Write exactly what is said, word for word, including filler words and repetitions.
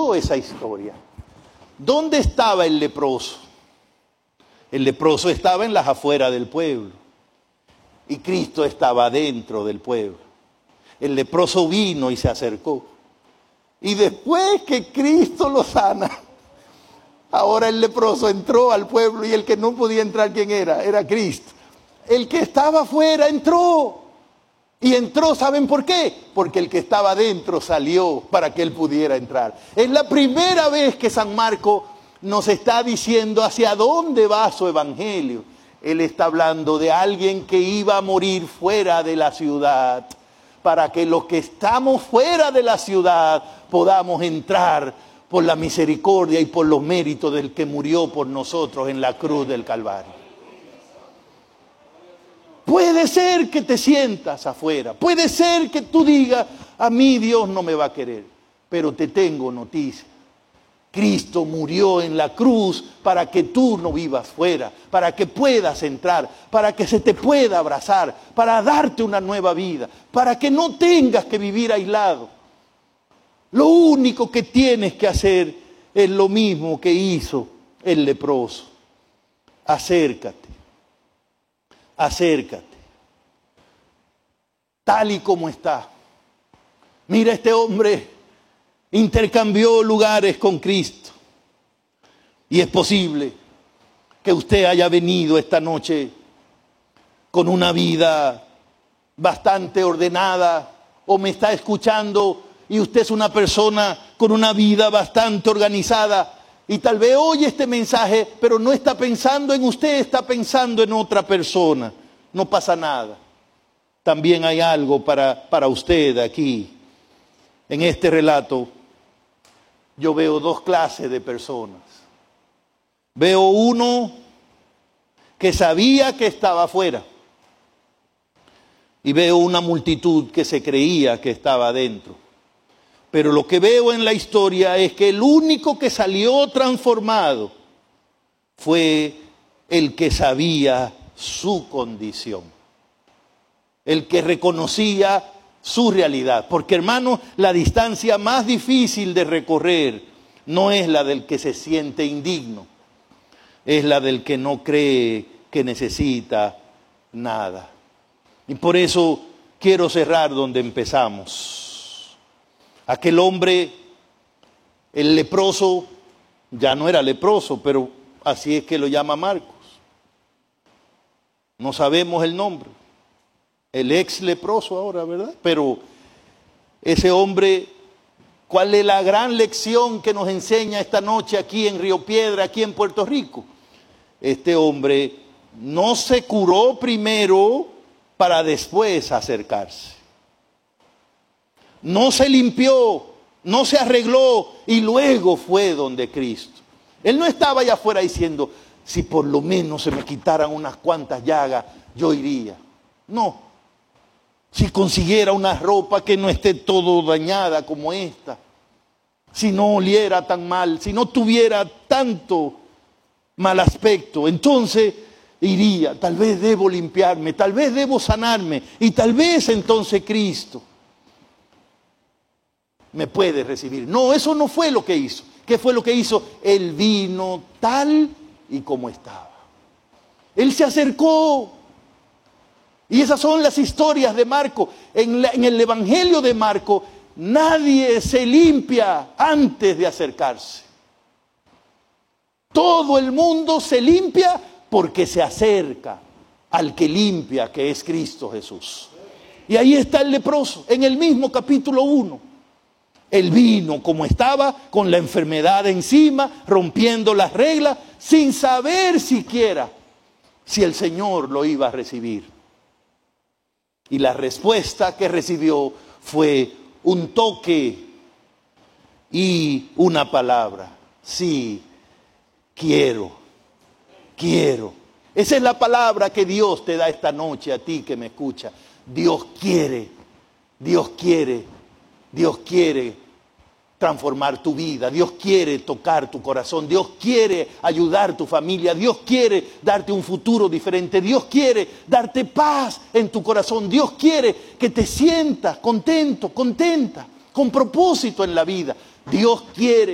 gustó esa historia. ¿Dónde estaba el leproso? El leproso estaba en las afueras del pueblo y Cristo estaba dentro del pueblo. El leproso vino y se acercó. Y después que Cristo lo sana, ahora el leproso entró al pueblo y el que no podía entrar, ¿quién era? Era Cristo. El que estaba afuera entró. Y entró, ¿saben por qué? Porque el que estaba adentro salió para que él pudiera entrar. Es la primera vez que San Marcos nos está diciendo hacia dónde va su evangelio. Él está hablando de alguien que iba a morir fuera de la ciudad, para que los que estamos fuera de la ciudad podamos entrar por la misericordia y por los méritos del que murió por nosotros en la cruz del Calvario. Puede ser que te sientas afuera, puede ser que tú digas, a mí Dios no me va a querer, pero te tengo noticia. Cristo murió en la cruz para que tú no vivas fuera, para que puedas entrar, para que se te pueda abrazar, para darte una nueva vida, para que no tengas que vivir aislado. Lo único que tienes que hacer es lo mismo que hizo el leproso. Acércate, acércate, tal y como está. Mira, este hombre intercambió lugares con Cristo. Y es posible que usted haya venido esta noche con una vida bastante ordenada, o me está escuchando y usted es una persona con una vida bastante organizada y tal vez oye este mensaje, pero no está pensando en usted, está pensando en otra persona. No pasa nada. También hay algo para, para usted aquí. En este relato yo veo dos clases de personas. Veo uno que sabía que estaba afuera y veo una multitud que se creía que estaba adentro. Pero lo que veo en la historia es que el único que salió transformado fue el que sabía su condición, el que reconocía su realidad. Porque, hermano, la distancia más difícil de recorrer no es la del que se siente indigno, es la del que no cree que necesita nada. Y por eso quiero cerrar donde empezamos. Aquel hombre, el leproso, ya no era leproso, pero así es que lo llama Marcos. No sabemos el nombre. El ex leproso ahora, ¿verdad? Pero ese hombre, ¿cuál es la gran lección que nos enseña esta noche aquí en Río Piedra, aquí en Puerto Rico? Este hombre no se curó primero para después acercarse. No se limpió, no se arregló y luego fue donde Cristo. Él no estaba allá afuera diciendo, si por lo menos se me quitaran unas cuantas llagas, yo iría. No. Si consiguiera una ropa que no esté todo dañada como esta, si no oliera tan mal, si no tuviera tanto mal aspecto, entonces iría. Tal vez debo limpiarme, tal vez debo sanarme y tal vez entonces Cristo me puede recibir. No, eso no fue lo que hizo. ¿Qué fue lo que hizo? Él vino tal y como estaba. Él se acercó. Y esas son las historias de Marco. En, la, en el Evangelio de Marco, nadie se limpia antes de acercarse. Todo el mundo se limpia porque se acerca al que limpia, que es Cristo Jesús. Y ahí está el leproso, en el mismo capítulo uno. Él vino como estaba, con la enfermedad encima, rompiendo las reglas, sin saber siquiera si el Señor lo iba a recibir. Y la respuesta que recibió fue un toque y una palabra. Sí, quiero, quiero. Esa es la palabra que Dios te da esta noche a ti que me escucha. Dios quiere, Dios quiere, Dios quiere transformar tu vida. Dios quiere tocar tu corazón. Dios quiere ayudar a tu familia. Dios quiere darte un futuro diferente. Dios quiere darte paz en tu corazón. Dios quiere que te sientas contento, contenta, con propósito en la vida. Dios quiere